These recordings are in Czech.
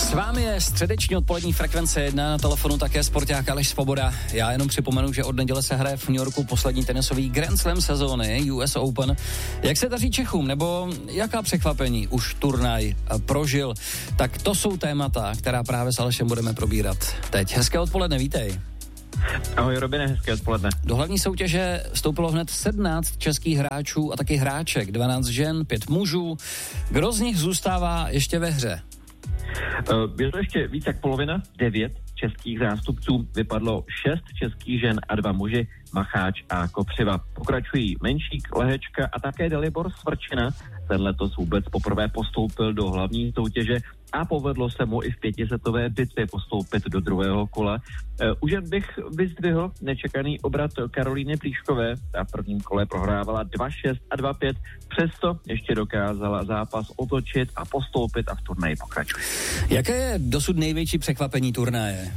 S vámi je středeční odpolední frekvence 1, na telefonu také sporták Aleš Svoboda. Já jenom připomenu, že od neděle se hraje v New Yorku poslední tenisový Grand Slam sezóny US Open. Jak se daří Čechům, nebo jaká překvapení už turnaj prožil? Tak to jsou témata, která právě s Alešem budeme probírat teď. Hezké odpoledne, vítej. Ahoj Robine, hezké odpoledne. Do hlavní soutěže vstoupilo hned 17 českých hráčů a taky hráček, 12 žen, 5 mužů. Kdo z nich zůstává ještě ve hře? Je to ještě víc jak polovina, 9 českých zástupců, vypadlo 6 českých žen a 2 muži, Macháč a Kopřiva. Pokračují Menšík, Lehečka a také Dalibor Svrčina. Ten letos vůbec poprvé postoupil do hlavní soutěže a povedlo se mu i v 5setové bitvě postoupit do druhého kola. Už jen bych vyzdvihl nečekaný obrat Karolíny Plíškové. Ta v prvním kole prohrávala 2-6 a 2-5. Přesto ještě dokázala zápas otočit a postoupit a v turnaji pokračuje. Jaké je dosud největší překvapení turnaje?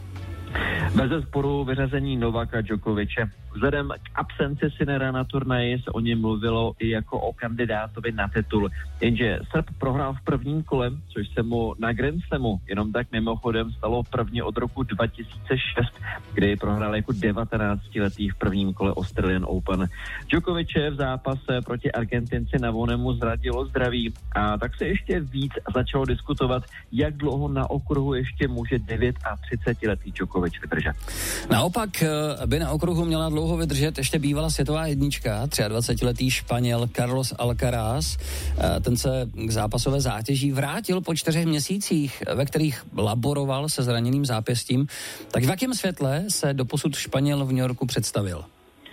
Bezesporu vyřazení Novaka Djokoviče. Vzhledem k absenci Sinnera na turnaji se o něm mluvilo i jako o kandidátovi na titul. Jenže Srb prohrál v prvním kole, což se mu na Grand Slamu jenom tak mimochodem stalo prvně od roku 2006, kdy prohrál jako 19letý v prvním kole Australian Open. Djokoviče v zápase proti Argentinci Navonemu zradilo zdraví a tak se ještě víc začalo diskutovat, jak dlouho na okruhu ještě může 39letý Djokovič vydržet. Naopak by na okruhu měla dlouho vydržet ještě bývalá světová jednička, 23letý Španěl Carlos Alcaraz. Ten se k zápasové zátěží vrátil po 4 měsících, ve kterých laboroval se zraněným zápěstím. Tak v jakém světle se doposud Španěl v New Yorku představil?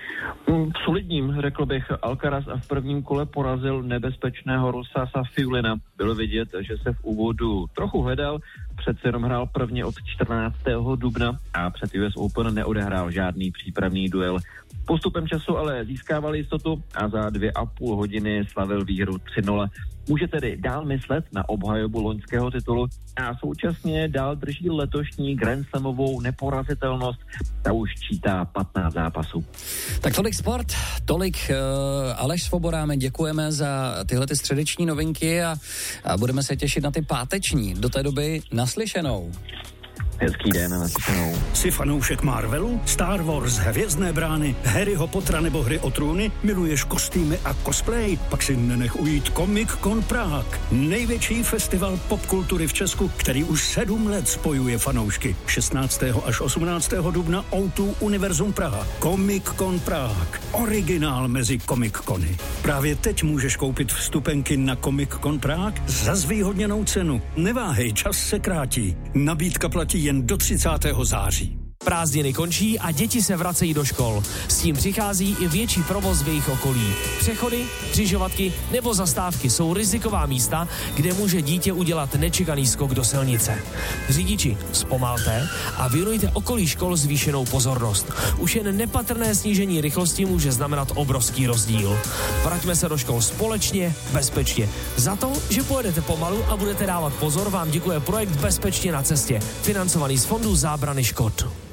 Solidním, řekl bych. Alcaraz a v prvním kole porazil nebezpečného Rusa Safiulina. Bylo vidět, že se v úvodu trochu hledal, přece jenom hrál prvně od 14. dubna a před US Open neodehrál žádný přípravný duel. Postupem času ale získával jistotu a za 2,5 hodiny slavil výhru 3-0. Může tedy dál myslet na obhajobu loňského titulu a současně dál drží letošní Grand Slamovou neporazitelnost. Ta už čítá 15 zápasů. Tak tolik sport, tolik Aleš Svoboda, my děkujeme za tyhle ty středeční novinky a budeme se těšit na ty páteční. Do té doby naslyšenou. Hezký den a naslyšenou. Jsi fanoušek Marvelu, Star Wars, Hvězdné brány, Harryho Pottera nebo Hry o trůny? Miluješ kostýmy a cosplay? Pak si nenech ujít Comic Con Prague. Největší festival popkultury v Česku, který už 7 let spojuje fanoušky. 16. až 18. dubna O2 Univerzum Praha. Comic Con Prague. Originál mezi Comic Cony. Právě teď můžeš koupit vstupenky na Comic Con Prague za zvýhodněnou cenu. Neváhej, čas se krátí. Nabídka platí jen do 30. září. Prázdniny končí a děti se vracejí do škol. S tím přichází i větší provoz v jejich okolí. Přechody, křižovatky nebo zastávky jsou riziková místa, kde může dítě udělat nečekaný skok do silnice. Řidiči, zpomalte a věnujte okolí škol zvýšenou pozornost. Už jen nepatrné snížení rychlosti může znamenat obrovský rozdíl. Vraťme se do škol společně, bezpečně. Za to, že pojedete pomalu a budete dávat pozor, vám děkuje projekt Bezpečně na cestě, financovaný z Fondu zábrany škod.